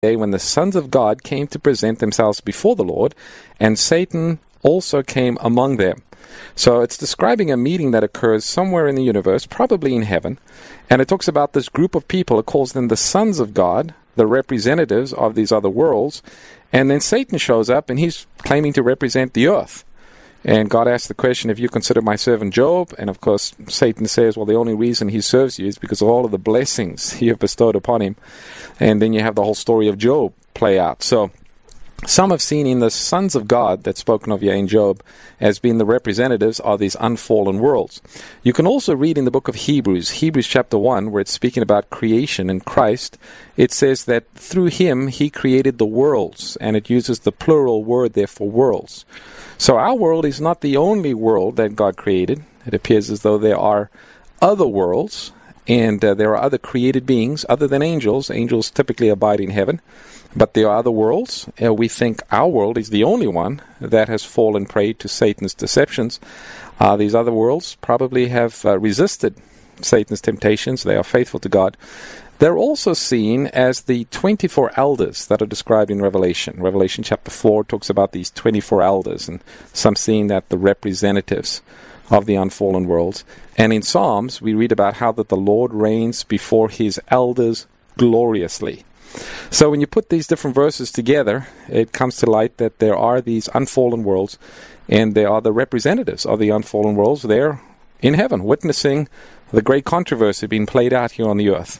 day when the sons of God came to present themselves before the Lord, and Satan also came among them. So it's describing a meeting that occurs somewhere in the universe, probably in heaven, and it talks about this group of people. It calls them the sons of God, the representatives of these other worlds, and then Satan shows up, and he's claiming to represent the earth. And God asks the question, "Have you considered my servant Job?" And of course, Satan says, well, the only reason he serves you is because of all of the blessings you have bestowed upon him. And then you have the whole story of Job play out. So some have seen in the sons of God that's spoken of here in Job as being the representatives of these unfallen worlds. You can also read in the book of Hebrews chapter 1, where it's speaking about creation in Christ. It says that through him he created the worlds, and it uses the plural word there for worlds. So our world is not the only world that God created. It appears as though there are other worlds, and there are other created beings other than angels. Angels typically abide in heaven. But there are other worlds. We think our world is the only one that has fallen prey to Satan's deceptions. These other worlds probably have resisted Satan's temptations. They are faithful to God. They're also seen as the 24 elders that are described in Revelation. Revelation chapter 4 talks about these 24 elders, and some seeing that the representatives of the unfallen worlds. And in Psalms, we read about how that the Lord reigns before his elders gloriously. So when you put these different verses together, it comes to light that there are these unfallen worlds, and there are the representatives of the unfallen worlds there in heaven, witnessing the great controversy being played out here on the earth.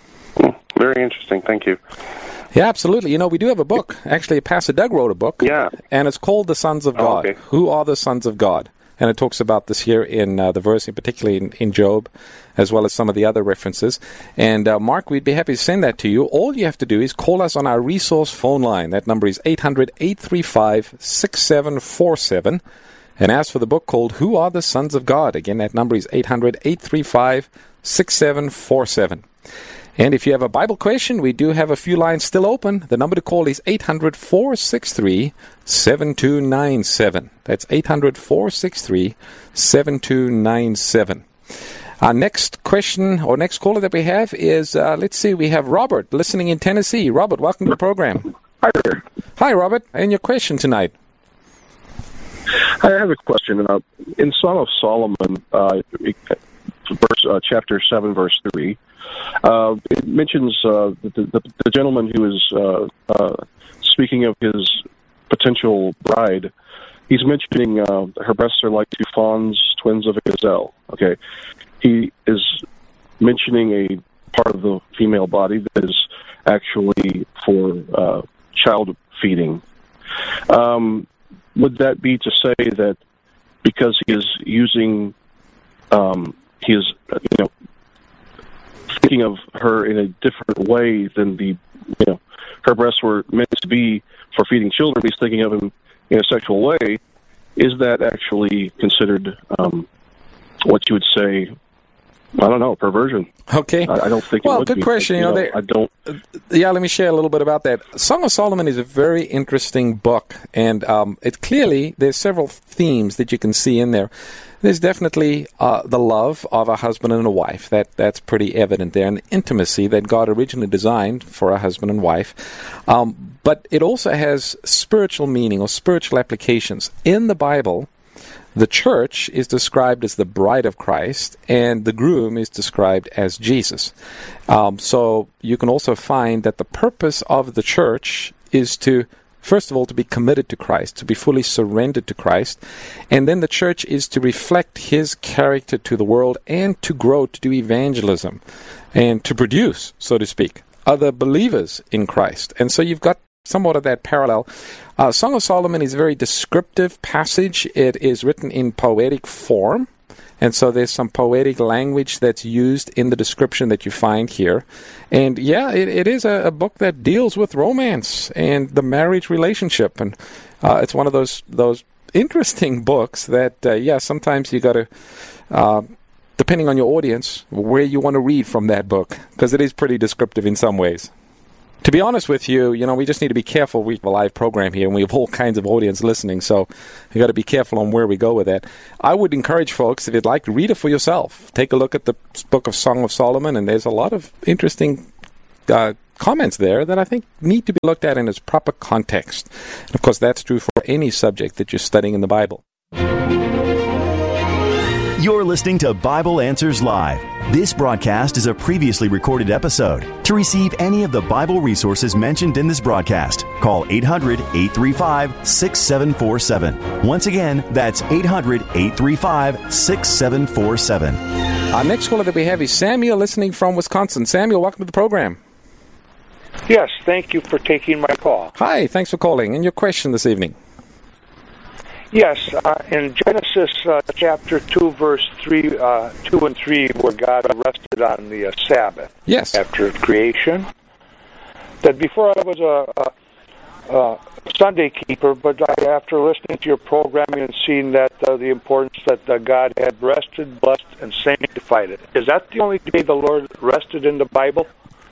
Very interesting. Thank you. Yeah, absolutely. You know, we do have a book. Actually, Pastor Doug wrote a book. Yeah. And it's called The Sons of God. Okay. Who are the sons of God? And it talks about this here in the verse, in particularly in Job, as well as some of the other references. And Mark, we'd be happy to send that to you. All you have to do is call us on our resource phone line. That number is 800-835-6747. And ask for the book called Who Are the Sons of God? Again, that number is 800-835-6747. And if you have a Bible question, we do have a few lines still open. The number to call is 800-463-7297. That's 800-463-7297. Our next question, or next caller that we have is, let's see, we have Robert listening in Tennessee. Robert, welcome to the program. Hi there. Hi, Robert. And your question tonight? I have a question. In Song of Solomon, chapter 7, verse 3, it mentions the gentleman who is speaking of his potential bride. He's mentioning her breasts are like two fawns, twins of a gazelle. Okay, he is mentioning a part of the female body that is actually for child feeding. Would that be to say that because he is using, he is, thinking of her in a different way than her breasts were meant to be for feeding children, he's thinking of him in a sexual way? Is that actually considered what you would say? I don't know, perversion. Okay. I don't think well, it would be. Well, good question. I don't. Yeah, let me share a little bit about that. Song of Solomon is a very interesting book, and it clearly, there's several themes that you can see in there. There's definitely the love of a husband and a wife. That's pretty evident there, and the intimacy that God originally designed for a husband and wife. But it also has spiritual meaning or spiritual applications. In the Bible, the church is described as the bride of Christ, and the groom is described as Jesus. So you can also find that the purpose of the church is to, first of all, to be committed to Christ, to be fully surrendered to Christ, and then the church is to reflect His character to the world and to grow, to do evangelism, and to produce, so to speak, other believers in Christ. And so you've got somewhat of that parallel. Song of Solomon is a very descriptive passage. It is written in poetic form, and so there's some poetic language that's used in the description that you find here. And yeah, it is a book that deals with romance and the marriage relationship, and it's one of those interesting books that, sometimes you got to, depending on your audience, where you want to read from that book, because it is pretty descriptive in some ways. To be honest with you, we just need to be careful. We have a live program here, and we have all kinds of audience listening, so you got to be careful on where we go with that. I would encourage folks, if you'd like, to read it for yourself. Take a look at the book of Song of Solomon, and there's a lot of interesting comments there that I think need to be looked at in its proper context. And of course, that's true for any subject that you're studying in the Bible. You're listening to Bible Answers Live. This broadcast is a previously recorded episode. To receive any of the Bible resources mentioned in this broadcast, call 800-835-6747. Once again, that's 800-835-6747. Our next caller that we have is Samuel, listening from Wisconsin. Samuel, welcome to the program. Yes, thank you for taking my call. Hi, thanks for calling. And your question this evening? Yes, in Genesis chapter 2, verse 2 and 3, where God rested on the Sabbath after creation, that before I was a Sunday keeper, but after listening to your programming and seeing that the importance that God had rested, blessed, and sanctified it, is that the only day the Lord rested in the Bible?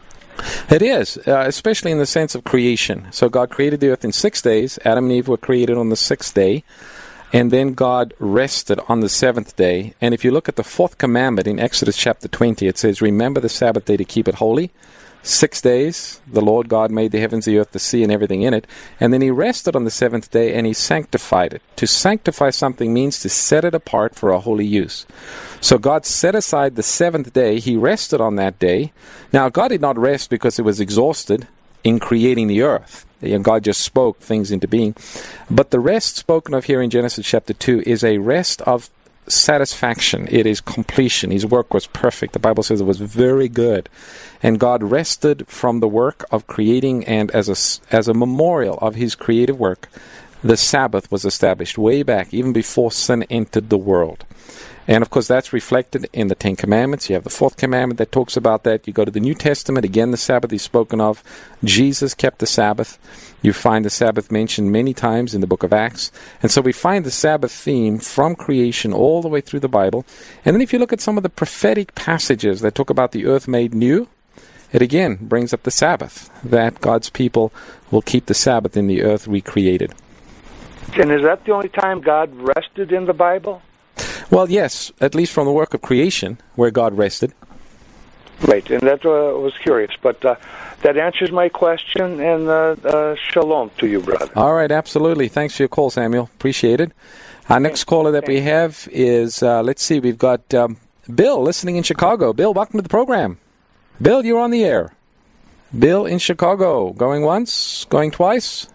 It is, especially in the sense of creation. So God created the earth in 6 days. Adam and Eve were created on the sixth day. And then God rested on the seventh day. And if you look at the fourth commandment in Exodus chapter 20, it says, remember the Sabbath day to keep it holy. 6 days, the Lord God made the heavens, the earth, the sea, and everything in it. And then he rested on the seventh day, and he sanctified it. To sanctify something means to set it apart for a holy use. So God set aside the seventh day. He rested on that day. Now, God did not rest because he was exhausted in creating the earth. God just spoke things into being. But the rest spoken of here in Genesis chapter 2 is a rest of satisfaction. It is completion. His work was perfect. The Bible says it was very good. And God rested from the work of creating, and as a memorial of his creative work, the Sabbath was established way back, even before sin entered the world. And of course, that's reflected in the Ten Commandments. You have the fourth commandment that talks about that. You go to the New Testament, again, the Sabbath is spoken of. Jesus kept the Sabbath. You find the Sabbath mentioned many times in the book of Acts. And so we find the Sabbath theme from creation all the way through the Bible. And then if you look at some of the prophetic passages that talk about the earth made new, it again brings up the Sabbath, that God's people will keep the Sabbath in the earth recreated. And is that the only time God rested in the Bible? Well, yes, at least from the work of creation, where God rested. Right, and that was curious, but that answers my question, and shalom to you, brother. All right, absolutely. Thanks for your call, Samuel. Appreciate it. Our next caller that we have is, let's see, we've got Bill listening in Chicago. Bill, welcome to the program. Bill, you're on the air. Bill in Chicago. Going once? Going twice?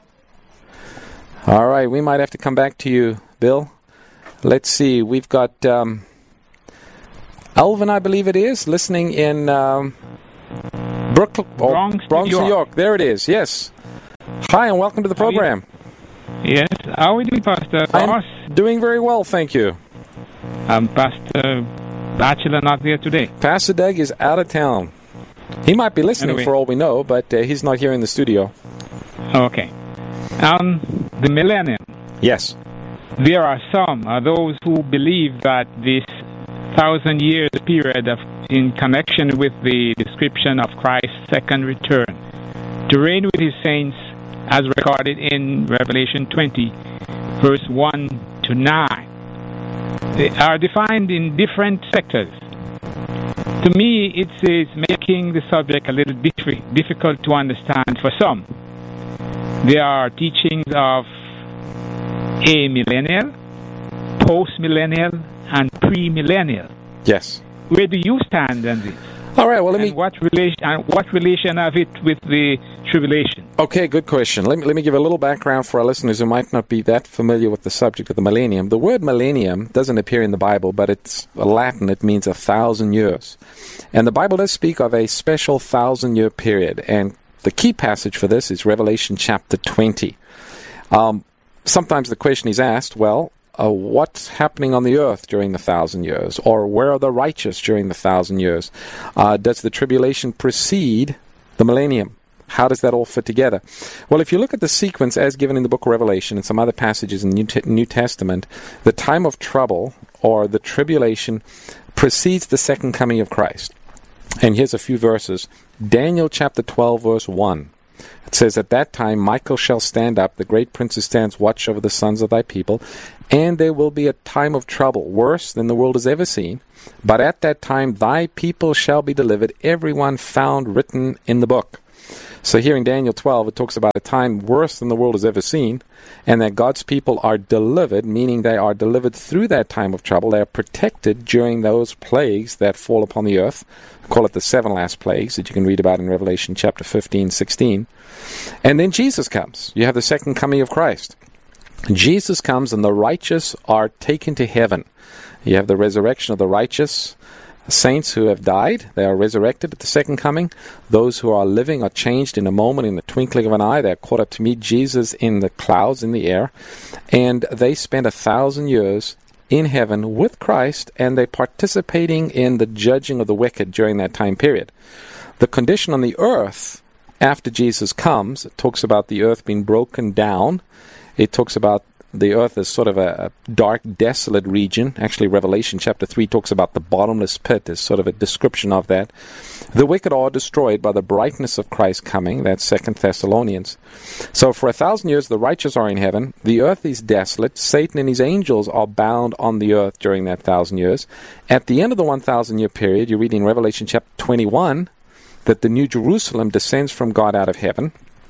All right, we might have to come back to you, Bill. Let's see, we've got Alvin, I believe it is, listening in Bronx, New York. There it is, yes. Hi, and welcome to the program. Yes, how are we doing, Pastor? I'm doing very well, thank you. Pastor Batchelor not there today. Pastor Doug is out of town. He might be listening for all we know, but he's not here in the studio. Okay. The millennium. Yes. There are those who believe that this 1,000 years period in connection with the description of Christ's second return to reign with his saints as recorded in Revelation 20, verse 1 to 9, they are defined in different sectors. To me, it is making the subject a little difficult to understand for some. There are teachings of amillennial, post-millennial, and premillennial. Yes. Where do you stand on this? All right, well, what relation have it with the tribulation? Okay, good question. Let me give a little background for our listeners who might not be that familiar with the subject of the millennium. The word millennium doesn't appear in the Bible, but it's Latin. It means 1,000 years. And the Bible does speak of a special 1,000-year period. And the key passage for this is Revelation chapter 20. Sometimes the question is asked, what's happening on the earth during the 1,000 years? Or where are the righteous during the 1,000 years? Does the tribulation precede the millennium? How does that all fit together? Well, if you look at the sequence as given in the book of Revelation and some other passages in the New Testament, the time of trouble or the tribulation precedes the second coming of Christ. And here's a few verses. Daniel chapter 12, verse 1. It says, at that time Michael shall stand up, the great prince who stands watch over the sons of thy people, and there will be a time of trouble, worse than the world has ever seen. But at that time thy people shall be delivered, everyone found written in the book. So here in Daniel 12, it talks about a time worse than the world has ever seen, and that God's people are delivered, meaning they are delivered through that time of trouble. They are protected during those plagues that fall upon the earth. We call it the 7 last plagues that you can read about in Revelation chapter 15, 16. And then Jesus comes. You have the second coming of Christ. Jesus comes and the righteous are taken to heaven. You have the resurrection of the righteous saints who have died. They are resurrected at the second coming. Those who are living are changed in a moment, in the twinkling of an eye. They are caught up to meet Jesus in the clouds in the air. And they spend 1,000 years in heaven with Christ, and they're participating in the judging of the wicked during that time period. The condition on the earth after Jesus comes, it talks about the earth being broken down. It talks about the earth as sort of a dark, desolate region. Actually, Revelation chapter 3 talks about the bottomless pit as sort of a description of that. The wicked are destroyed by the brightness of Christ coming. That's 2 Thessalonians. So for 1,000 years, the righteous are in heaven. The earth is desolate. Satan and his angels are bound on the earth during that 1,000 years. At the end of the 1,000-year period, you read in Revelation chapter 21 that the New Jerusalem descends from God out of heaven.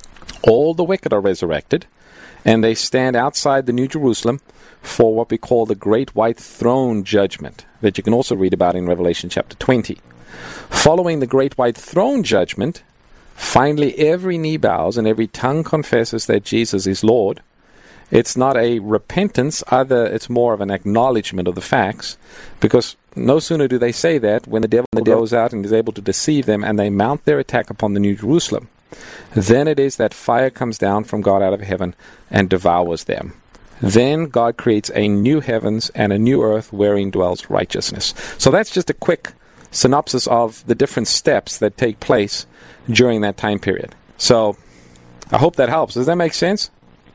All the wicked are resurrected, and they stand outside the New Jerusalem for what we call the Great White Throne Judgment, that you can also read about in Revelation chapter 20. Following the Great White Throne Judgment, finally every knee bows and every tongue confesses that Jesus is Lord. It's not a repentance, either it's more of an acknowledgement of the facts, because no sooner do they say that when the devil goes out and is able to deceive them and they mount their attack upon the New Jerusalem. Then it is that fire comes down from God out of heaven and devours them. Then God creates a new heavens and a new earth wherein dwells righteousness. So that's just a quick synopsis of the different steps that take place during that time period. So I hope that helps. Does that make sense?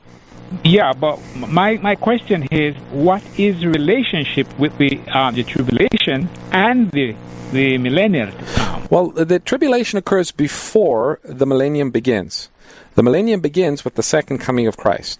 Yeah, but my question is, what is the relationship with the tribulation and the millennial to come? Well, the tribulation occurs before the millennium begins. The millennium begins with the second coming of Christ.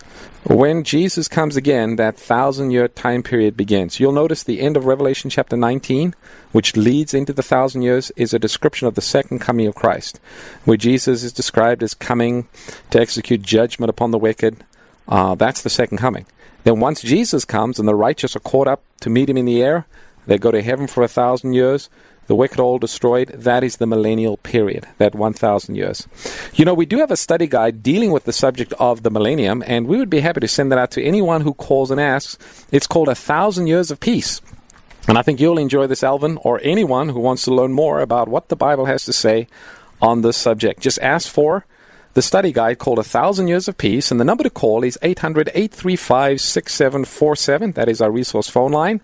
When Jesus comes again, that 1,000-year time period begins. You'll notice the end of Revelation chapter 19, which leads into the 1,000 years, is a description of the second coming of Christ, where Jesus is described as coming to execute judgment upon the wicked. That's the second coming. Then once Jesus comes and the righteous are caught up to meet him in the air, they go to heaven for 1,000 years. The wicked are all destroyed. That is the millennial period, that 1,000 years. You know, we do have a study guide dealing with the subject of the millennium, and we would be happy to send that out to anyone who calls and asks. It's called 1,000 Years of Peace. And I think you'll enjoy this, Alvin, or anyone who wants to learn more about what the Bible has to say on this subject. Just ask for the study guide called 1,000 Years of Peace, and the number to call is 800-835-6747. That is our resource phone line,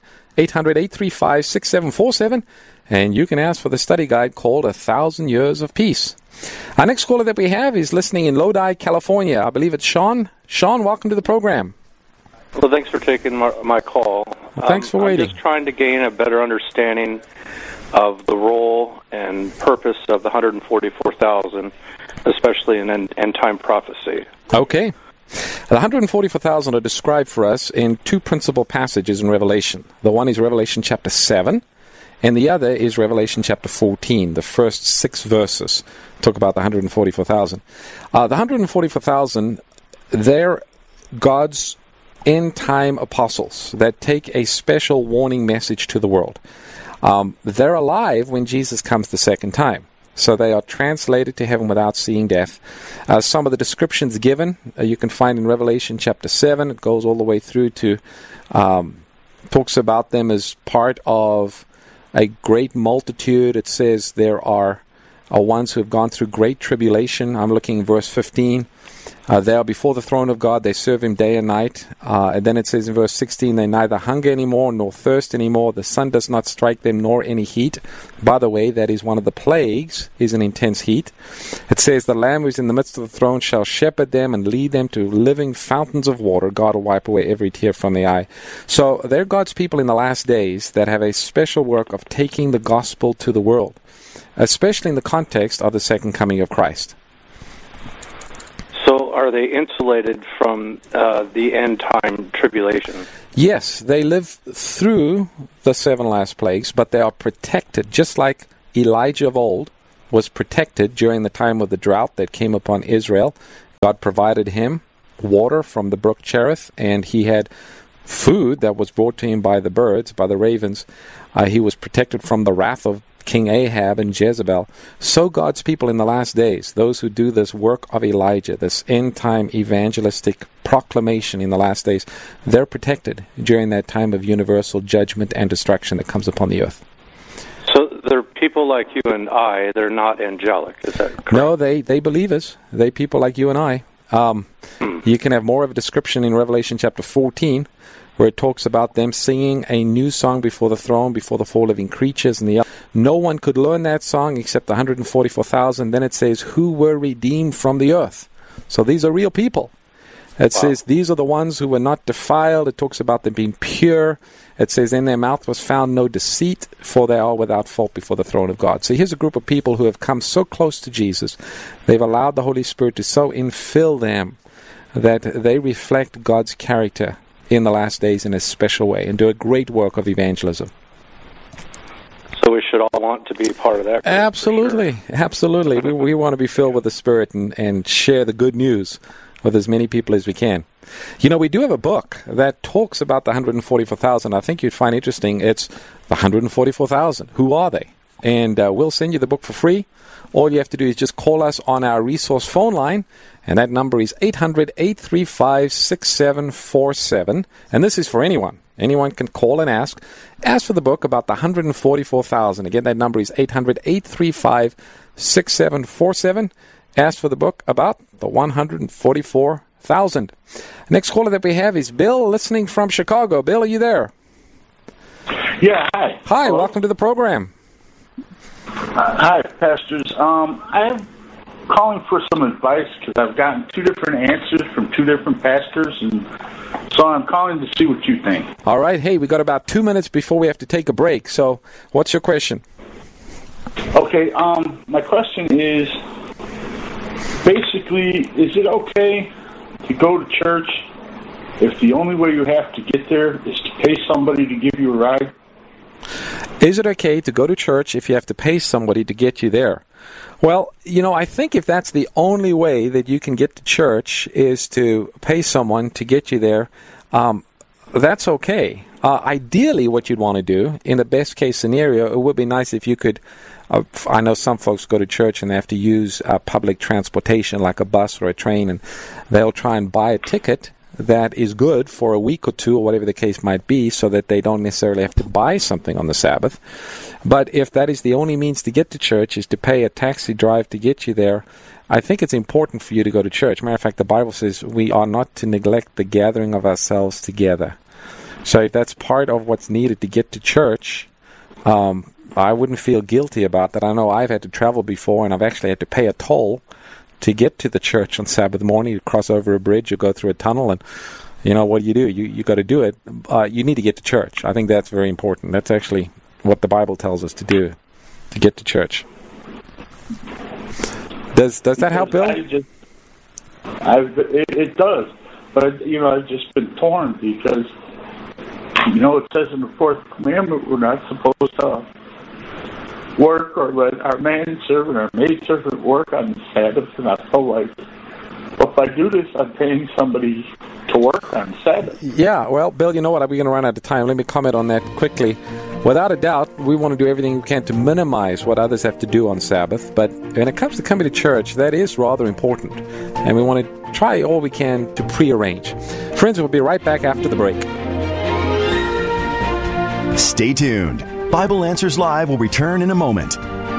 800-835-6747, and you can ask for the study guide called 1,000 Years of Peace. Our next caller that we have is listening in Lodi, California. I believe it's Sean. Sean, welcome to the program. Well, thanks for taking my call. Well, thanks for waiting. I'm just trying to gain a better understanding of the role and purpose of the 144,000, especially in end-time prophecy. Okay. The 144,000 are described for us in two principal passages in Revelation. The one is Revelation chapter 7, and the other is Revelation chapter 14. The first 6 verses talk about the 144,000. The 144,000, they're God's end-time apostles that take a special warning message to the world. They're alive when Jesus comes the second time. So they are translated to heaven without seeing death. Some of the descriptions given you can find in Revelation chapter 7. It goes all the way through to, talks about them as part of a great multitude. It says there are ones who have gone through great tribulation. I'm looking at verse 15. They are before the throne of God. They serve him day and night. And then it says in verse 16, they neither hunger anymore nor thirst anymore. The sun does not strike them nor any heat. By the way, that is one of the plagues, is an intense heat. It says the Lamb who is in the midst of the throne shall shepherd them and lead them to living fountains of water. God will wipe away every tear from the eye. So they're God's people in the last days that have a special work of taking the gospel to the world, especially in the context of the second coming of Christ. So are they insulated from the end-time tribulation? Yes, they live through the 7 last plagues, but they are protected, just like Elijah of old was protected during the time of the drought that came upon Israel. God provided him water from the brook Cherith, and he had food that was brought to him by the birds, by the ravens. He was protected from the wrath of King Ahab and Jezebel. So God's people in the last days, those who do this work of Elijah, this end-time evangelistic proclamation in the last days, they're protected during that time of universal judgment and destruction that comes upon the earth. So they're people like you and I. They're not angelic. Is that correct? No, they believers. They people like you and I. You can have more of a description in Revelation chapter 14, where it talks about them singing a new song before the throne, before the four living creatures and the elders. No one could learn that song except the 144,000. Then it says, who were redeemed from the earth. So these are real people. It says, these are the ones who were not defiled. It talks about them being pure. It says, in their mouth was found no deceit, for they are without fault before the throne of God. So here's a group of people who have come so close to Jesus. They've allowed the Holy Spirit to so infill them that they reflect God's character in the last days in a special way and do a great work of evangelism. So we should all want to be part of that. Absolutely. Sure. Absolutely. We want to be filled with the Spirit and share the good news with as many people as we can. You know, we do have a book that talks about the 144,000. I think you'd find interesting. It's the 144,000. Who are they? And we'll send you the book for free. All you have to do is just call us on our resource phone line, and that number is 800-835-6747. And this is for anyone. Anyone can call and ask. Ask for the book about the 144,000. Again, that number is 800-835-6747. Ask for the book about the 144,000. Next caller that we have is Bill, listening from Chicago. Bill, are you there? Yeah, hi. Hi, hello. Welcome to the program. Hi, pastors. I'm calling for some advice because I've gotten two different answers from two different pastors, and so I'm calling to see what you think. All right. Hey, we got about 2 minutes before we have to take a break. So what's your question? Okay. My question is, basically, is it okay to go to church if the only way you have to get there is to pay somebody to give you a ride? Is it okay to go to church if you have to pay somebody to get you there? Well, you know, I think if that's the only way that you can get to church is to pay someone to get you there, that's okay. Ideally, what you'd want to do, in the best case scenario, it would be nice if you could, I know some folks go to church and they have to use public transportation like a bus or a train, and they'll try and buy a ticket that is good for a week or two or whatever the case might be, so that they don't necessarily have to buy something on the Sabbath. But if that is the only means to get to church, is to pay a taxi drive to get you there, I think it's important for you to go to church. Matter of fact, the Bible says we are not to neglect the gathering of ourselves together. So if that's part of what's needed to get to church, I wouldn't feel guilty about that. I know I've had to travel before, and I've actually had to pay a toll to get to the church on Sabbath morning. You cross over a bridge, you go through a tunnel, and you know what do? You got to do it. You need to get to church. I think that's very important. That's actually what the Bible tells us to do, to get to church. Does that help, Bill? It does, but I've just been torn because it says in the fourth commandment we're not supposed to work or let our manservant or maidservant work on the Sabbath, and I feel like, well, if I do this, I'm paying somebody to work on Sabbath. Yeah, well, Bill, you know what? We're going to run out of time. Let me comment on that quickly. Without a doubt, we want to do everything we can to minimize what others have to do on Sabbath, but when it comes to coming to church, that is rather important, and we want to try all we can to prearrange. Friends, we'll be right back after the break. Stay tuned. Bible Answers Live will return in a moment.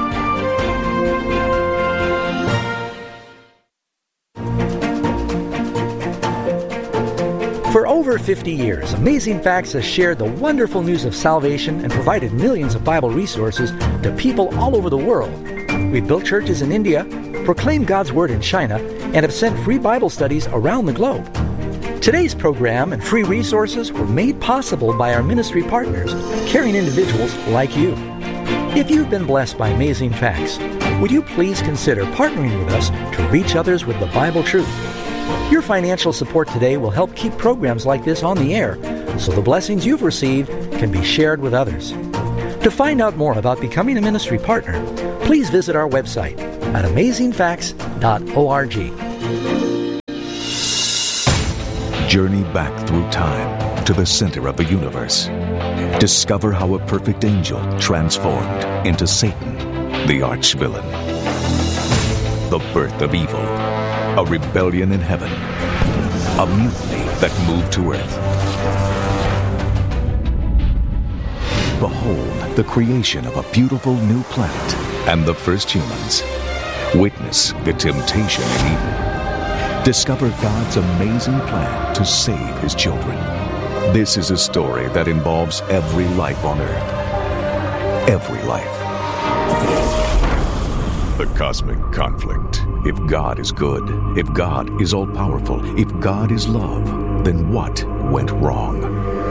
For over 50 years, Amazing Facts has shared the wonderful news of salvation and provided millions of Bible resources to people all over the world. We've built churches in India, proclaimed God's Word in China, and have sent free Bible studies around the globe. Today's program and free resources were made possible by our ministry partners, caring individuals like you. If you've been blessed by Amazing Facts, would you please consider partnering with us to reach others with the Bible truth? Your financial support today will help keep programs like this on the air, so the blessings you've received can be shared with others. To find out more about becoming a ministry partner, please visit our website at amazingfacts.org. Journey back through time to the center of the universe. Discover how a perfect angel transformed into Satan, the arch-villain. The birth of evil, a rebellion in heaven, a mutiny that moved to earth. Behold the creation of a beautiful new planet and the first humans. Witness the temptation in Eden. Discover God's amazing plan to save His children. This is a story that involves every life on earth. Every life. The cosmic conflict. If God is good, if God is all-powerful, if God is love, then what went wrong?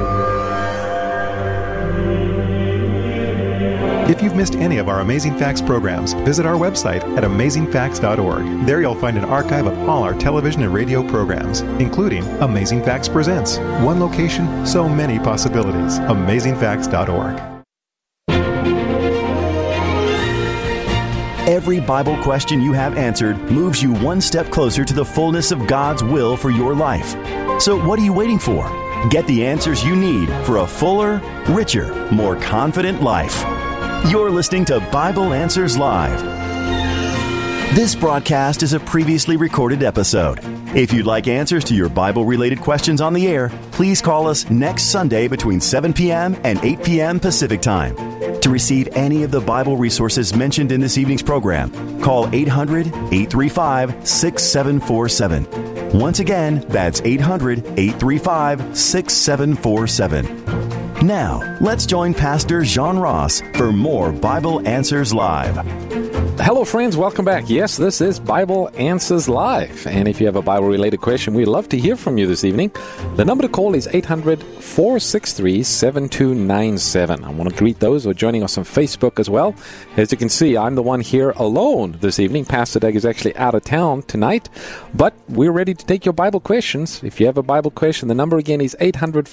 If you've missed any of our Amazing Facts programs, visit our website at amazingfacts.org. There you'll find an archive of all our television and radio programs, including Amazing Facts Presents. One location, so many possibilities. amazingfacts.org. Every Bible question you have answered moves you one step closer to the fullness of God's will for your life. So what are you waiting for? Get the answers you need for a fuller, richer, more confident life. You're listening to Bible Answers Live. This broadcast is a previously recorded episode. If you'd like answers to your Bible-related questions on the air, please call us next Sunday between 7 p.m. and 8 p.m. Pacific Time. To receive any of the Bible resources mentioned in this evening's program, call 800-835-6747. Once again, that's 800-835-6747. Now, let's join Pastor John Ross for more Bible Answers Live. Hello, friends. Welcome back. Yes, this is Bible Answers Live. And if you have a Bible-related question, we'd love to hear from you this evening. The number to call is 800-463-7297. I want to greet those who are joining us on Facebook as well. As you can see, I'm the one here alone this evening. Pastor Doug is actually out of town tonight, but we're ready to take your Bible questions. If you have a Bible question, the number again is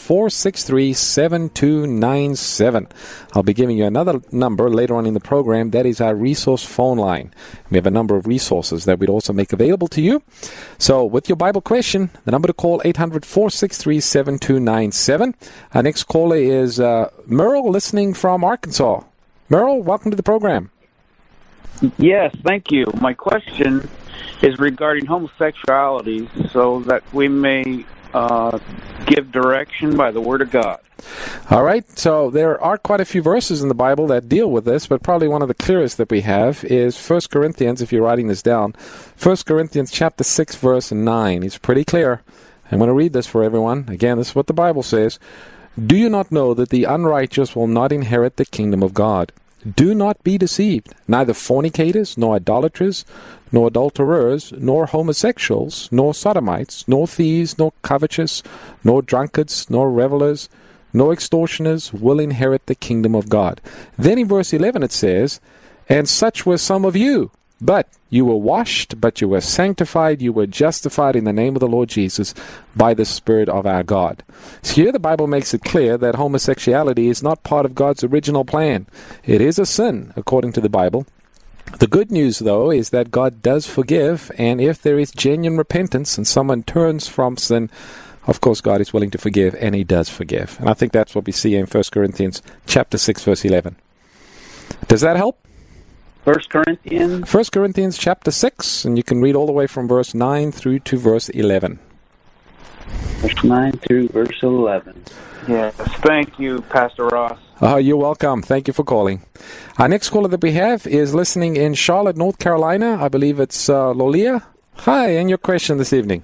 800-463-7297. I'll be giving you another number later on in the program. That is our resource phone line. We have a number of resources that we'd also make available to you. So with your Bible question, the number to call, 800-463-7297. Our next caller is Merle, listening from Arkansas. Merle, welcome to the program. Yes, thank you. My question is regarding homosexuality so that we may give direction by the Word of God. All right, so there are quite a few verses in the Bible that deal with this, but probably one of the clearest that we have is 1 Corinthians, if you're writing this down. 1 Corinthians chapter 6, verse 9. It's pretty clear. I'm going to read this for everyone. Again, this is what the Bible says. Do you not know that the unrighteous will not inherit the kingdom of God? Do not be deceived. Neither fornicators, nor idolaters, nor adulterers, nor homosexuals, nor sodomites, nor thieves, nor covetous, nor drunkards, nor revelers, nor extortioners will inherit the kingdom of God. Then in verse 11 it says, and such were some of you, but you were washed, but you were sanctified, you were justified in the name of the Lord Jesus by the Spirit of our God. So here the Bible makes it clear that homosexuality is not part of God's original plan. It is a sin, according to the Bible. The good news, though, is that God does forgive, and if there is genuine repentance and someone turns from sin, of course God is willing to forgive, and He does forgive. And I think that's what we see in 1 Corinthians chapter 6, verse 11. Does that help? 1 Corinthians? 1 Corinthians chapter 6, and you can read all the way from verse 9 through to verse 11. Verse 9 through verse 11. Yes, thank you, Pastor Ross. You're welcome. Thank you for calling. Our next caller that we have is listening in Charlotte, North Carolina. I believe it's Lolia. Hi, and your question this evening?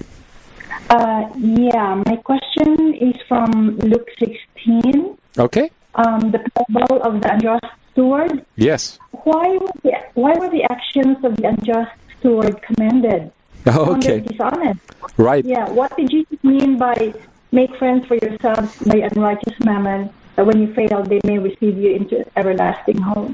My question is from Luke 16. Okay. The parable of the unjust steward. Yes. Why were the actions of the unjust steward commended? Okay. Dishonest. Right. Yeah. What did Jesus mean by make friends for yourselves by unrighteous mammon, that when you fail, they may receive you into everlasting home?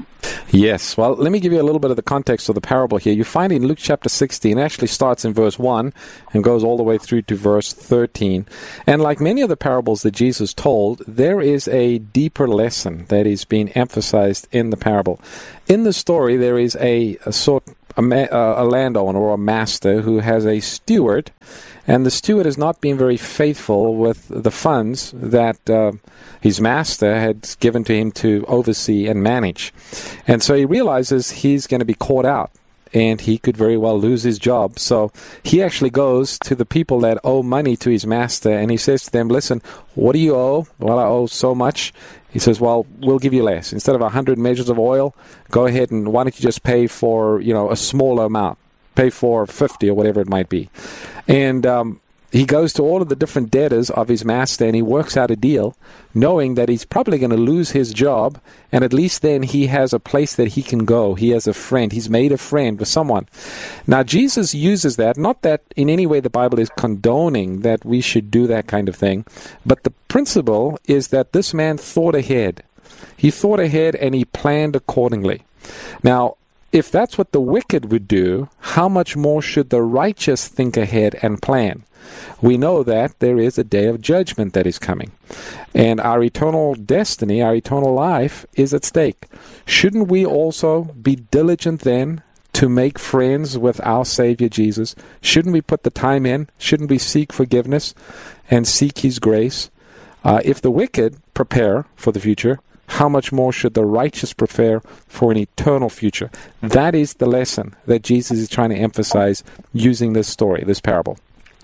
Yes. Well, let me give you a little bit of the context of the parable here. You find in Luke chapter 16, it actually starts in verse 1 and goes all the way through to verse 13. And like many of the parables that Jesus told, there is a deeper lesson that is being emphasized in the parable. In the story, there is a landowner or a master who has a steward, and the steward has not been very faithful with the funds that his master had given to him to oversee and manage. And so he realizes he's going to be caught out, and he could very well lose his job. So he actually goes to the people that owe money to his master, and he says to them, listen, what do you owe? Well, I owe so much. He says, well, we'll give you less. Instead of 100 measures of oil, go ahead and why don't you just pay for, a smaller amount. Pay for 50 or whatever it might be. And he goes to all of the different debtors of his master, and he works out a deal, knowing that he's probably going to lose his job, and at least then he has a place that he can go. He has a friend. He's made a friend with someone. Now, Jesus uses that, not that in any way the Bible is condoning that we should do that kind of thing, but the principle is that this man thought ahead. He thought ahead and he planned accordingly. Now, if that's what the wicked would do, how much more should the righteous think ahead and plan? We know that there is a day of judgment that is coming, and our eternal destiny, our eternal life is at stake. Shouldn't we also be diligent then to make friends with our Savior Jesus? Shouldn't we put the time in? Shouldn't we seek forgiveness and seek His grace? If the wicked prepare for the future, how much more should the righteous prepare for an eternal future? That is the lesson that Jesus is trying to emphasize using this story, this parable.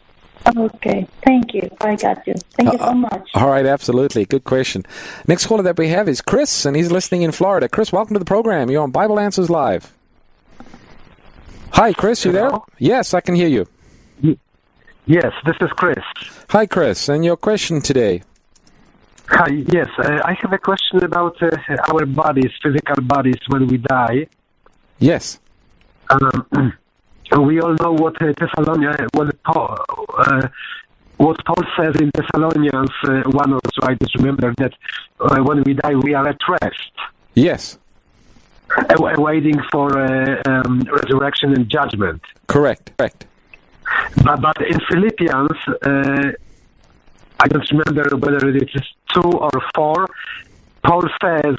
Okay, thank you. I got you. Thank you so much. All right, absolutely. Good question. Next caller that we have is Chris, and he's listening in Florida. Chris, welcome to the program. You're on Bible Answers Live. Hi, Chris, you there? Yes, I can hear you. Yes, this is Chris. Hi, Chris, and your question today? Hi, yes, I have a question about our bodies, physical bodies, when we die. Yes. We all know what what Paul says in Thessalonians 1 or so. I just remember that when we die, we are at rest. Yes. Waiting for resurrection and judgment. Correct. But in Philippians, I don't remember whether it is 2 or 4, Paul says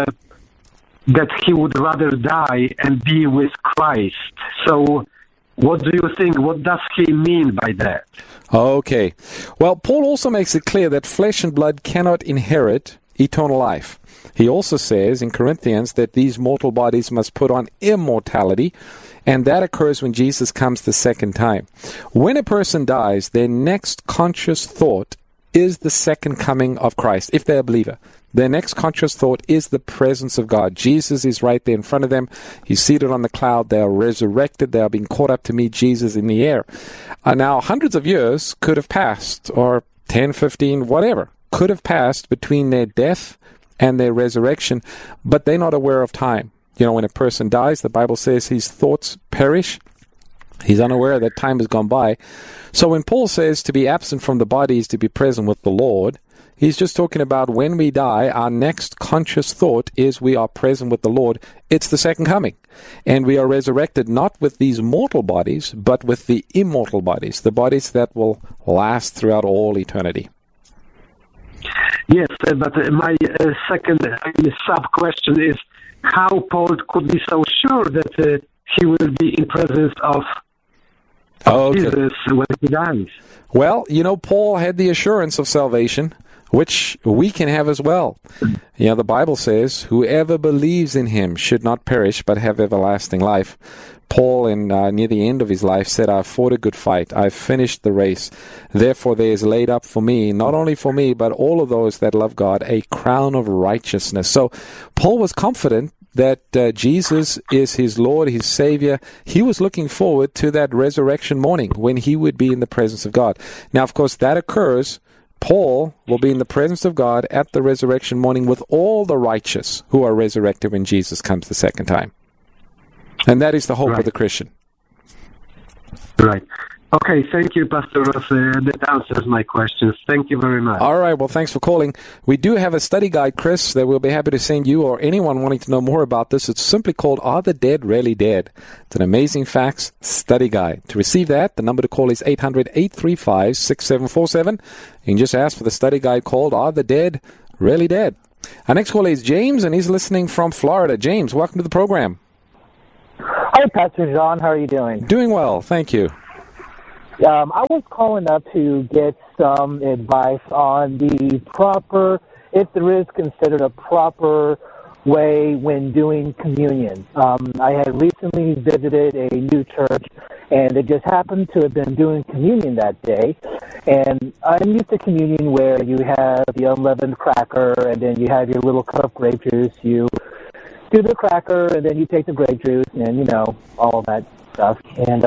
that he would rather die and be with Christ. So what do you think? What does he mean by that? Okay. Well, Paul also makes it clear that flesh and blood cannot inherit eternal life. He also says in Corinthians that these mortal bodies must put on immortality, and that occurs when Jesus comes the second time. When a person dies, their next conscious thought is the second coming of Christ, if they're a believer. Their next conscious thought is the presence of God. Jesus is right there in front of them. He's seated on the cloud. They are resurrected. They are being caught up to meet Jesus in the air. Now, hundreds of years could have passed, or 10, 15, whatever, could have passed between their death and their resurrection, but they're not aware of time. When a person dies, the Bible says his thoughts perish. He's unaware that time has gone by. So when Paul says to be absent from the body is to be present with the Lord, he's just talking about when we die, our next conscious thought is we are present with the Lord. It's the second coming. And we are resurrected not with these mortal bodies, but with the immortal bodies, the bodies that will last throughout all eternity. Yes, but my second sub-question is how Paul could be so sure that he will be in presence of Jesus when he dies. Well, Paul had the assurance of salvation, which we can have as well. The Bible says, whoever believes in him should not perish, but have everlasting life. Paul, near the end of his life, said, I've fought a good fight. I've finished the race. Therefore there is laid up for me, not only for me, but all of those that love God, a crown of righteousness. So Paul was confident that Jesus is his Lord, his Savior. He was looking forward to that resurrection morning when he would be in the presence of God. Now, of course, that occurs. Paul will be in the presence of God at the resurrection morning with all the righteous who are resurrected when Jesus comes the second time. And that is the hope of the Christian. Right. Okay, thank you, Pastor Ross. That answers my questions. Thank you very much. All right, well, thanks for calling. We do have a study guide, Chris, that we'll be happy to send you or anyone wanting to know more about this. It's simply called Are the Dead Really Dead? It's an Amazing Facts study guide. To receive that, the number to call is 800-835-6747. You can just ask for the study guide called Are the Dead Really Dead? Our next caller is James, and he's listening from Florida. James, welcome to the program. Hi, Pastor John. How are you doing? Doing well, thank you. I was calling up to get some advice on the proper, if there is considered a proper way when doing communion. I had recently visited a new church, and they just happened to have been doing communion that day. And I'm used to communion where you have the unleavened cracker, and then you have your little cup of grape juice. You do the cracker, and then you take the grape juice, and, you know, all of that stuff. And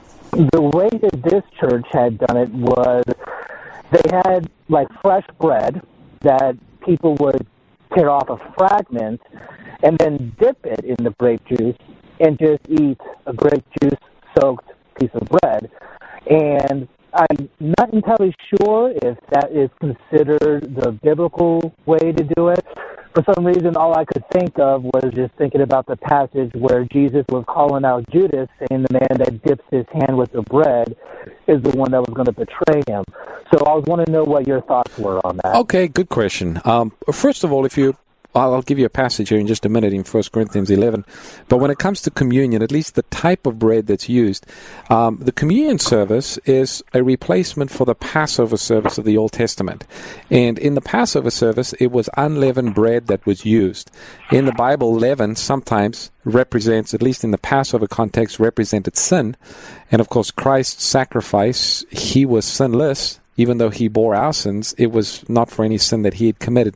the way that this church had done it was they had, like, fresh bread that people would tear off a fragment and then dip it in the grape juice and just eat a grape juice-soaked piece of bread. And I'm not entirely sure if that is considered the biblical way to do it. For some reason, all I could think of was just thinking about the passage where Jesus was calling out Judas, saying the man that dips his hand with the bread is the one that was going to betray him. So I was wanting to know what your thoughts were on that. Okay, good question. First of all, I'll give you a passage here in just a minute in 1 Corinthians 11. But when it comes to communion, at least the type of bread that's used, the communion service is a replacement for the Passover service of the Old Testament. And in the Passover service, it was unleavened bread that was used. In the Bible, leaven sometimes represents, at least in the Passover context, represented sin. And of course, Christ's sacrifice, he was sinless. Even though he bore our sins, it was not for any sin that he had committed.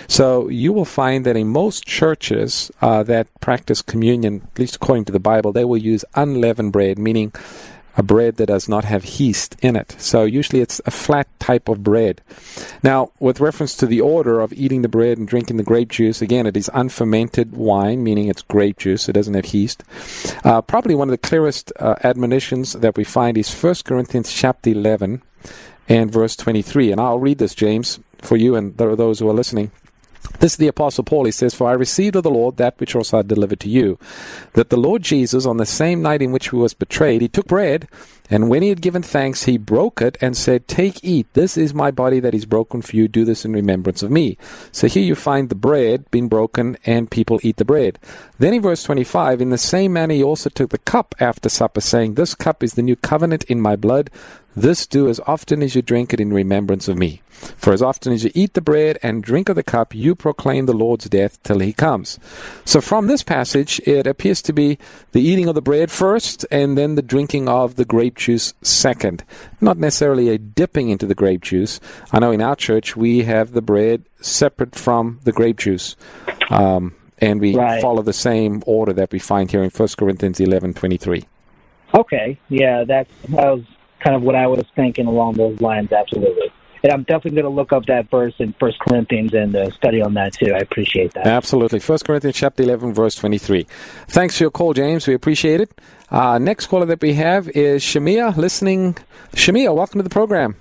So you will find that in most churches that practice communion, at least according to the Bible, they will use unleavened bread, meaning a bread that does not have yeast in it. So usually it's a flat type of bread. Now, with reference to the order of eating the bread and drinking the grape juice, again, it is unfermented wine, meaning it's grape juice. It doesn't have yeast. Probably one of the clearest admonitions that we find is 1 Corinthians chapter 11, and verse 23. And I'll read this, James, for you and those who are listening. This is the Apostle Paul. He says, For I received of the Lord that which also I delivered to you, that the Lord Jesus, on the same night in which he was betrayed, he took bread, and when he had given thanks, he broke it and said, Take, eat, this is my body that is broken for you. Do this in remembrance of me. So here you find the bread being broken, and people eat the bread. Then in verse 25, in the same manner he also took the cup after supper, saying, This cup is the new covenant in my blood. This do as often as you drink it in remembrance of me. For as often as you eat the bread and drink of the cup, you proclaim the Lord's death till he comes. So from this passage, it appears to be the eating of the bread first, and then the drinking of the grape juice second. Not necessarily a dipping into the grape juice. I know in our church, we have the bread separate from the grape juice. And we follow the same order that we find here in 1 Corinthians 11:23. Okay, yeah, that was kind of what I was thinking along those lines, absolutely. And I'm definitely going to look up that verse in 1 Corinthians and study on that too. I appreciate that. Absolutely. 1 Corinthians chapter 11, verse 23. Thanks for your call, James. We appreciate it. Next caller that we have is Shamia listening. Shamia, welcome to the program.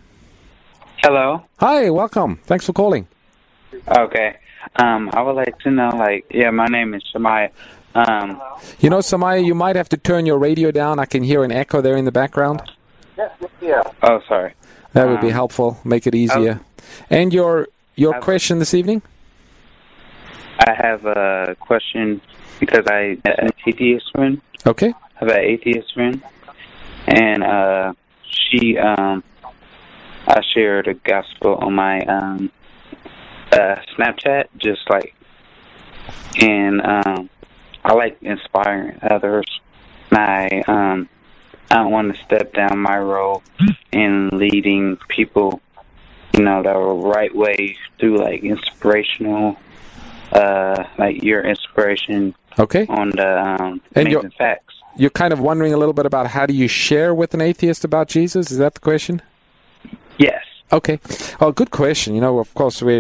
Hello. Hi, welcome. Thanks for calling. Okay. I would like to know, my name is Shamia. Samaya, you might have to turn your radio down. I can hear an echo there in the background. Yeah. Oh, sorry. That would be helpful. Make it easier. And your question this evening? I have a question because I have an atheist friend. Okay. I have an atheist friend, and she, I shared the gospel on my Snapchat, and I like inspiring others. And I don't want to step down my role in leading people, the right way through, inspirational, your inspiration on the amazing facts. You're kind of wondering a little bit about how do you share with an atheist about Jesus? Is that the question? Yes. Okay. Well, good question. Of course, we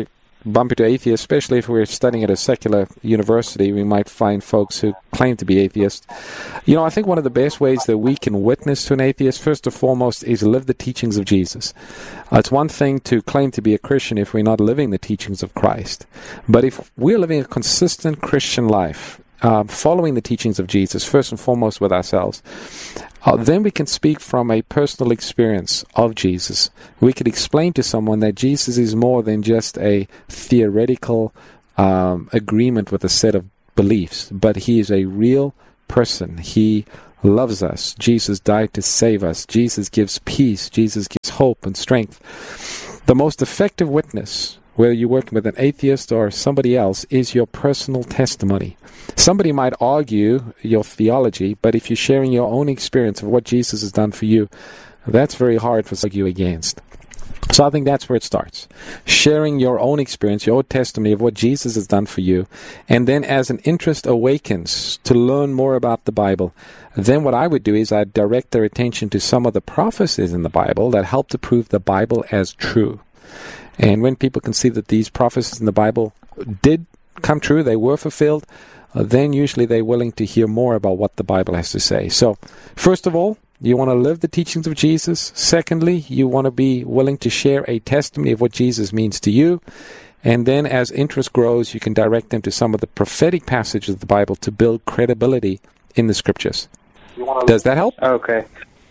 bump into atheists, especially if we're studying at a secular university. We might find folks who claim to be atheists. I think one of the best ways that we can witness to an atheist, first and foremost, is live the teachings of Jesus. It's one thing to claim to be a Christian if we're not living the teachings of Christ. But if we're living a consistent Christian life, following the teachings of Jesus, first and foremost with ourselves, then we can speak from a personal experience of Jesus. We could explain to someone that Jesus is more than just a theoretical agreement with a set of beliefs, but he is a real person. He loves us. Jesus died to save us. Jesus gives peace. Jesus gives hope and strength. The most effective witness, whether you're working with an atheist or somebody else, is your personal testimony. Somebody might argue your theology, but if you're sharing your own experience of what Jesus has done for you, that's very hard for us to argue against. So I think that's where it starts. Sharing your own experience, your own testimony of what Jesus has done for you. And then as an interest awakens to learn more about the Bible, then what I would do is I'd direct their attention to some of the prophecies in the Bible that help to prove the Bible as true. And when people can see that these prophecies in the Bible did come true, they were fulfilled, then usually they're willing to hear more about what the Bible has to say. So, first of all, you want to live the teachings of Jesus. Secondly, you want to be willing to share a testimony of what Jesus means to you. And then as interest grows, you can direct them to some of the prophetic passages of the Bible to build credibility in the Scriptures. Does that help? Okay.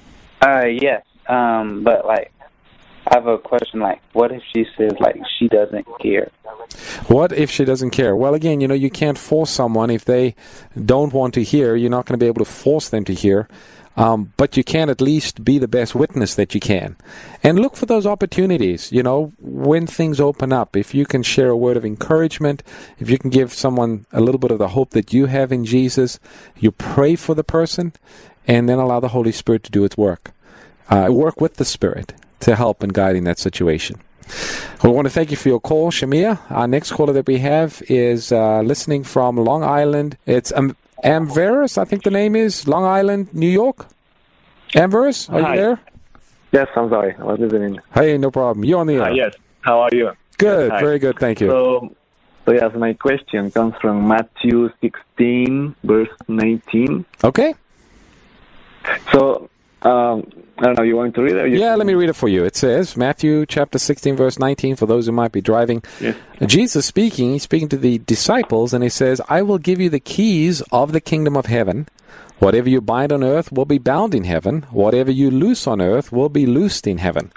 Yes. But, I have a question, what if she says, she doesn't care? What if she doesn't care? Well, again, you can't force someone. If they don't want to hear, you're not going to be able to force them to hear. But you can at least be the best witness that you can. And look for those opportunities, when things open up. If you can share a word of encouragement, if you can give someone a little bit of the hope that you have in Jesus, you pray for the person, and then allow the Holy Spirit to do its work. Work with the Spirit to help and guide in that situation. We want to thank you for your call, Shamia. Our next caller that we have is listening from Long Island. It's Amveris, I think the name is, Long Island, New York. Amveris, are you there? Yes, I'm sorry. I was listening. Hey, no problem. You're on the air. Yes. How are you? Good. Hi. Very good. Thank you. So yes, my question comes from Matthew 16, verse 19. Okay. So, I don't know, you want to read it? Yeah, let me read it for you. It says, Matthew chapter 16, verse 19, for those who might be driving. Yes. Jesus he's speaking to the disciples, and he says, I will give you the keys of the kingdom of heaven. Whatever you bind on earth will be bound in heaven. Whatever you loose on earth will be loosed in heaven.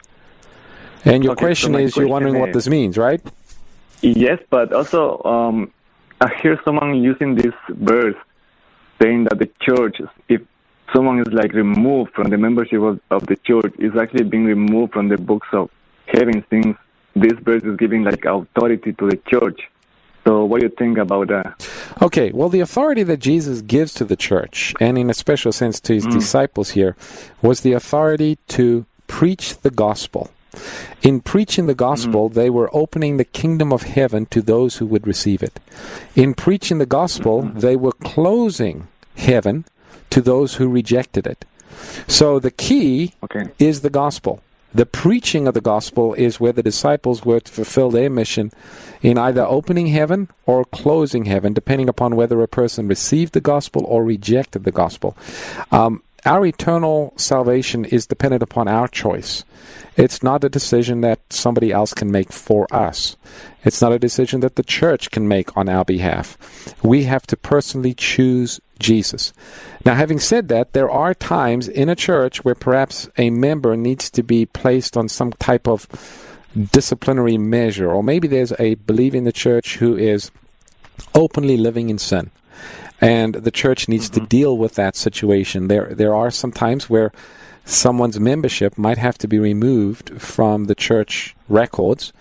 And your question is, you're wondering what this means, right? Yes, but also, I hear someone using this verse saying that the church, if someone is removed from the membership of the church, is actually being removed from the books of heaven, since this verse is giving authority to the church. So what do you think about that? Okay, well, the authority that Jesus gives to the church, and in a special sense to his disciples here, was the authority to preach the gospel. In preaching the gospel, they were opening the kingdom of heaven to those who would receive it. In preaching the gospel, they were closing heaven to those who rejected it. So the key is the gospel. The preaching of the gospel is where the disciples were to fulfill their mission in either opening heaven or closing heaven, depending upon whether a person received the gospel or rejected the gospel. Our eternal salvation is dependent upon our choice. It's not a decision that somebody else can make for us. It's not a decision that the church can make on our behalf. We have to personally choose Jesus. Now, having said that, there are times in a church where perhaps a member needs to be placed on some type of disciplinary measure, or maybe there's a believer in the church who is openly living in sin, and the church needs to deal with that situation. There are some times where someone's membership might have to be removed from the church records.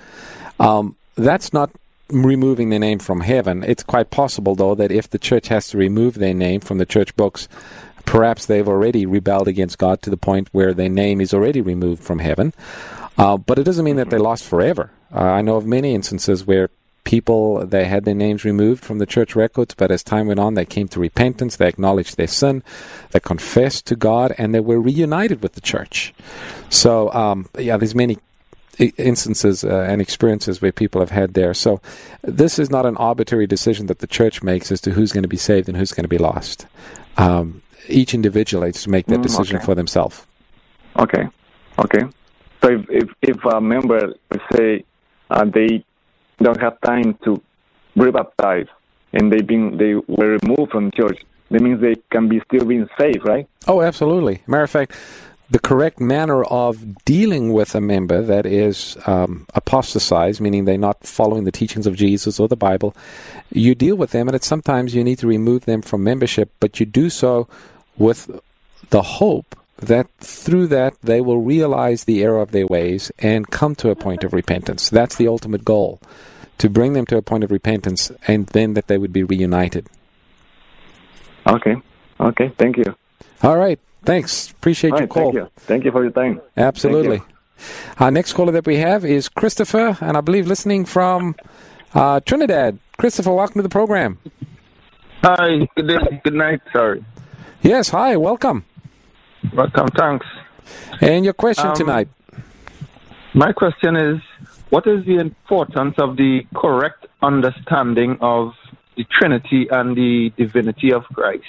That's not removing their name from heaven. It's quite possible, though, that if the church has to remove their name from the church books, perhaps they've already rebelled against God to the point where their name is already removed from heaven. But it doesn't mean that they lost forever. I know of many instances where people, they had their names removed from the church records, but as time went on, they came to repentance, they acknowledged their sin, they confessed to God, and they were reunited with the church. So, there's many instances and experiences where people have had there. So this is not an arbitrary decision that the church makes as to who's going to be saved and who's going to be lost. Each individual needs to make that decision for themselves. Okay. So if a member, let's say, they don't have time to rebaptize and they were removed from church, that means they can be still being saved, right? Oh, absolutely. Matter of fact, the correct manner of dealing with a member that is apostatized, meaning they're not following the teachings of Jesus or the Bible, you deal with them, and sometimes you need to remove them from membership, but you do so with the hope that through that they will realize the error of their ways and come to a point of repentance. That's the ultimate goal, to bring them to a point of repentance, and then that they would be reunited. Okay, thank you. All right. Thanks. Appreciate your call. Thank you for your time. Absolutely. Our next caller that we have is Christopher, and I believe listening from Trinidad. Christopher, welcome to the program. Hi. Good day. Good night. Sorry. Yes. Hi. Welcome. Welcome. Thanks. And your question tonight? My question is, what is the importance of the correct understanding of the Trinity and the divinity of Christ?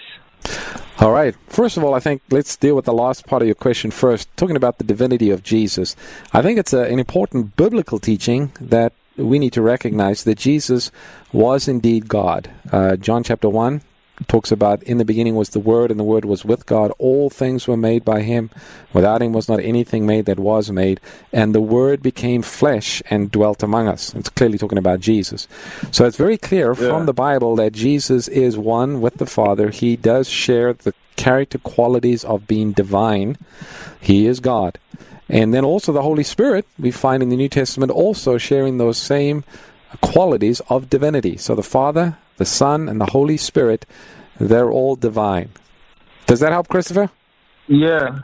All right. First of all, I think let's deal with the last part of your question first, talking about the divinity of Jesus. I think it's an important biblical teaching that we need to recognize that Jesus was indeed God. John chapter 1 talks about, in the beginning was the Word, and the Word was with God. All things were made by Him. Without Him was not anything made that was made. And the Word became flesh and dwelt among us. It's clearly talking about Jesus. So it's very clear from the Bible that Jesus is one with the Father. He does share the character qualities of being divine. He is God. And then also the Holy Spirit, we find in the New Testament also sharing those same qualities of divinity. So the Father, the Son, and the Holy Spirit, they're all divine. Does that help, Christopher? Yeah.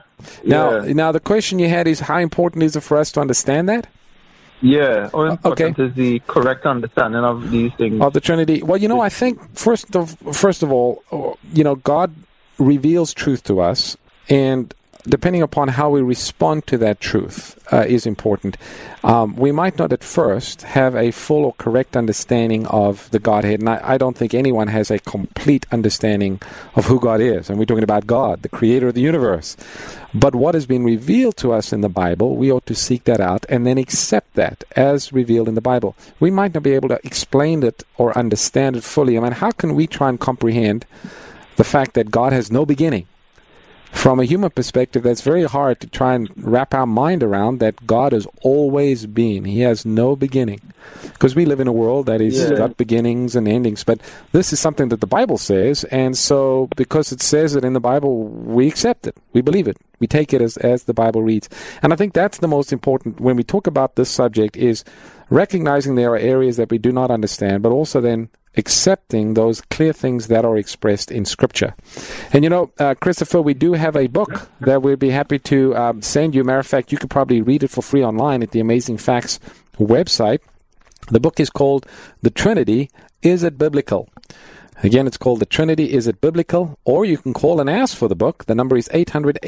Now the question you had is, how important is it for us to understand that? Yeah. How important is the correct understanding of these things? Of the Trinity. Well, I think first of all, God reveals truth to us, and depending upon how we respond to that truth is important. We might not at first have a full or correct understanding of the Godhead, and I don't think anyone has a complete understanding of who God is. And we're talking about God, the creator of the universe. But what has been revealed to us in the Bible, we ought to seek that out and then accept that as revealed in the Bible. We might not be able to explain it or understand it fully. I mean, how can we try and comprehend the fact that God has no beginning? From a human perspective, that's very hard to try and wrap our mind around, that God has always been. He has no beginning. Because we live in a world that is got beginnings and endings. But this is something that the Bible says, and so because it says it in the Bible, we accept it. We believe it. We take it as the Bible reads. And I think that's the most important when we talk about this subject, is recognizing there are areas that we do not understand, but also then accepting those clear things that are expressed in Scripture. And Christopher, we do have a book that we'd be happy to send you. Matter of fact, you could probably read it for free online at the Amazing Facts website. The book is called The Trinity, Is It Biblical? Again, it's called The Trinity, Is It Biblical? Or you can call and ask for the book. The number is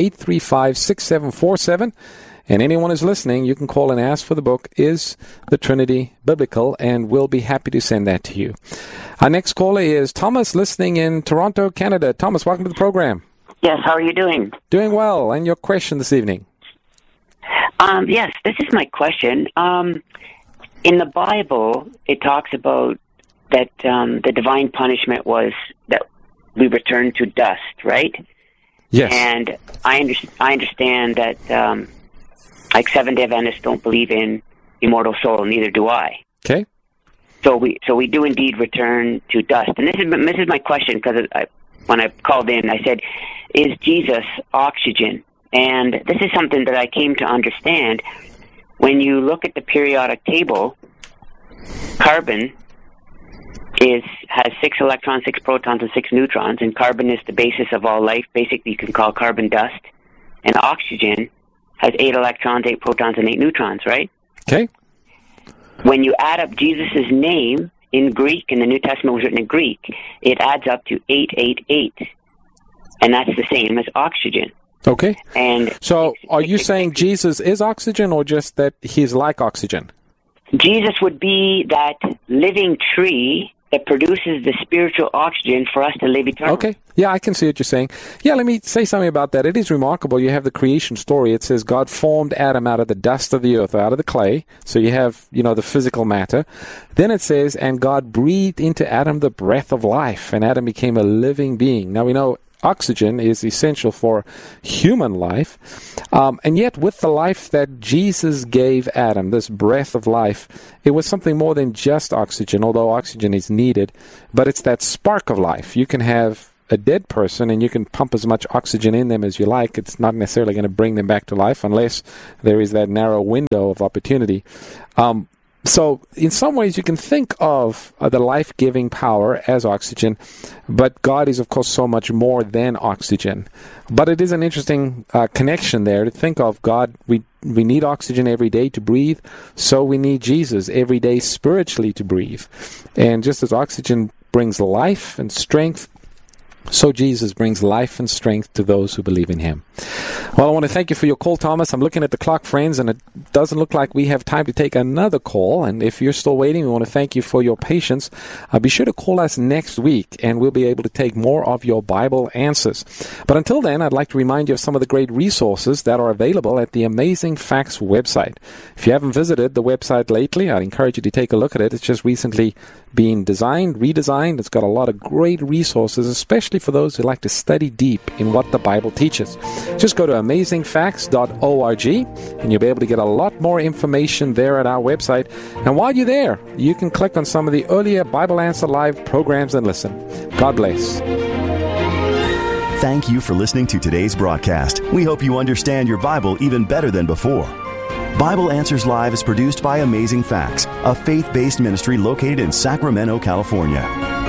800-835-6747. And anyone who's listening, you can call and ask for the book, Is the Trinity Biblical? And we'll be happy to send that to you. Our next caller is Thomas, listening in Toronto, Canada. Thomas, welcome to the program. Yes, how are you doing? Doing well. And your question this evening? Yes, this is my question. In the Bible, it talks about that the divine punishment was that we return to dust, right? Yes. And I understand that... like Seventh-day Adventists don't believe in immortal soul, neither do I. Okay. So we do indeed return to dust. And this is my question, because when I called in, I said, is Jesus oxygen? And this is something that I came to understand. When you look at the periodic table, carbon has 6 electrons, 6 protons, and 6 neutrons, and carbon is the basis of all life. Basically, you can call carbon dust. And oxygen has 8 electrons, 8 protons, and 8 neutrons, right? Okay. When you add up Jesus' name in Greek, and the New Testament was written in Greek, it adds up to 888. And that's the same as oxygen. Okay. And so are you saying Jesus is oxygen or just that he's like oxygen? Jesus would be that living tree that produces the spiritual oxygen for us to live eternally. Okay. Yeah, I can see what you're saying. Yeah, let me say something about that. It is remarkable. You have the creation story. It says God formed Adam out of the dust of the earth, out of the clay. So you have, the physical matter. Then it says, and God breathed into Adam the breath of life, and Adam became a living being. Now we know oxygen is essential for human life. And yet with the life that Jesus gave Adam, this breath of life, it was something more than just oxygen, although oxygen is needed. But it's that spark of life. You can have a dead person and you can pump as much oxygen in them as you like. It's not necessarily going to bring them back to life unless there is that narrow window of opportunity. So in some ways you can think of the life-giving power as oxygen, but God is, of course, so much more than oxygen. But it is an interesting connection there to think of God. We need oxygen every day to breathe, so we need Jesus every day spiritually to breathe. And just as oxygen brings life and strength, so Jesus brings life and strength to those who believe in him. Well, I want to thank you for your call, Thomas. I'm looking at the clock, friends, and it doesn't look like we have time to take another call. And if you're still waiting, we want to thank you for your patience. Be sure to call us next week, and we'll be able to take more of your Bible answers. But until then, I'd like to remind you of some of the great resources that are available at the Amazing Facts website. If you haven't visited the website lately, I'd encourage you to take a look at it. It's just recently been redesigned. It's got a lot of great resources, especially for those who like to study deep in what the Bible teaches. Just go to amazingfacts.org and you'll be able to get a lot more information there at our website. And while you're there, you can click on some of the earlier Bible Answer Live programs and listen. God bless. Thank you for listening to today's broadcast. We hope you understand your Bible even better than before. Bible Answers Live is produced by Amazing Facts, a faith-based ministry located in Sacramento, California.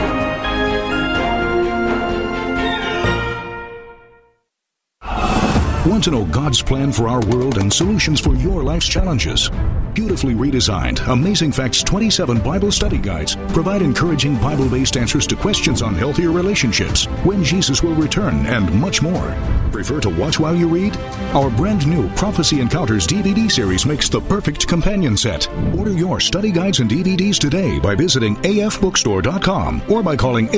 Want to know God's plan for our world and solutions for your life's challenges? Beautifully redesigned, Amazing Facts 27 Bible study guides provide encouraging Bible-based answers to questions on healthier relationships, when Jesus will return, and much more. Prefer to watch while you read? Our brand new Prophecy Encounters DVD series makes the perfect companion set. Order your study guides and DVDs today by visiting afbookstore.com or by calling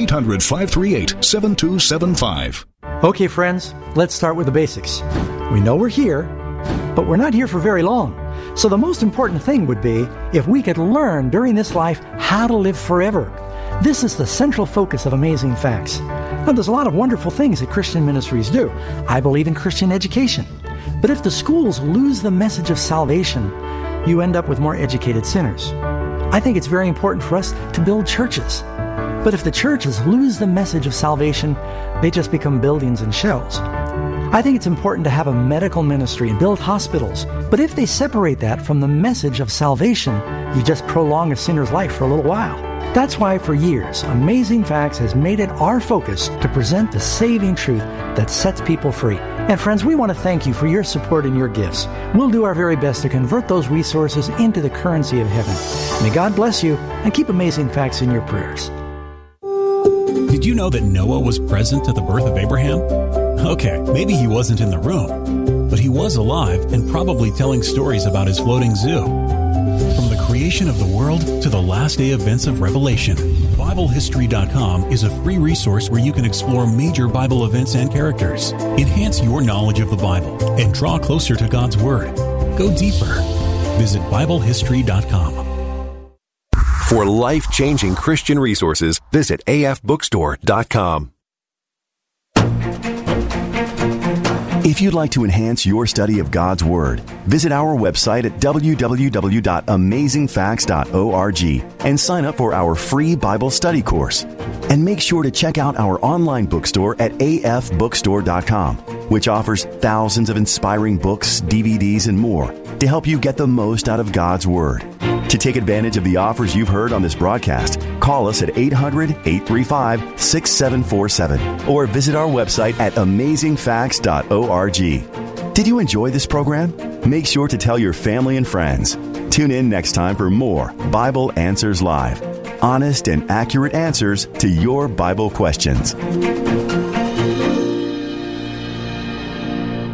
800-538-7275. Okay, friends, let's start with the basics. We know we're here, but we're not here for very long. So the most important thing would be if we could learn during this life how to live forever. This is the central focus of Amazing Facts. Now, there's a lot of wonderful things that Christian ministries do. I believe in Christian education. But if the schools lose the message of salvation, you end up with more educated sinners. I think it's very important for us to build churches. But if the churches lose the message of salvation, they just become buildings and shells. I think it's important to have a medical ministry and build hospitals. But if they separate that from the message of salvation, you just prolong a sinner's life for a little while. That's why for years, Amazing Facts has made it our focus to present the saving truth that sets people free. And friends, we want to thank you for your support and your gifts. We'll do our very best to convert those resources into the currency of heaven. May God bless you and keep Amazing Facts in your prayers. Did you know that Noah was present at the birth of Abraham? Okay, maybe he wasn't in the room, but he was alive and probably telling stories about his floating zoo. From the creation of the world to the last day events of Revelation, BibleHistory.com is a free resource where you can explore major Bible events and characters, enhance your knowledge of the Bible, and draw closer to God's Word. Go deeper. Visit BibleHistory.com. For life-changing Christian resources, visit afbookstore.com. If you'd like to enhance your study of God's Word, visit our website at www.amazingfacts.org and sign up for our free Bible study course. And make sure to check out our online bookstore at afbookstore.com, which offers thousands of inspiring books, DVDs, and more to help you get the most out of God's Word. To take advantage of the offers you've heard on this broadcast, call us at 800-835-6747 or visit our website at amazingfacts.org. Did you enjoy this program? Make sure to tell your family and friends. Tune in next time for more Bible Answers Live. Honest and accurate answers to your Bible questions.